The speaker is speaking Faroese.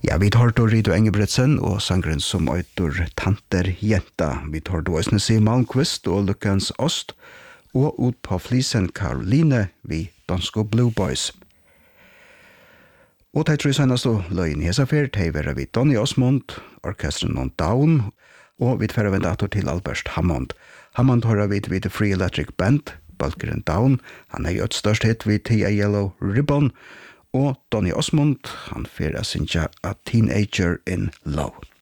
Ja, vi tar då Rito Engebretsen og sangren som øyter Tanter Jenta. Vi tar då Øsne Siv Malmqvist og Lukkans Ost, og ut på flisen Karoline vi Dansko Blue Boys. Og de tror senest å løgn i hesafer, de være vi Donny Osmond, orkestren Non Down, og vi tverre vende atter til Albert Hammond. Hammond hører vi The Free Electric Band, Balkeren Down, han er jo et størst hit vi Tia Yellow Ribbon, og Donny Osmond, han fyrer sin A Teenager in Love.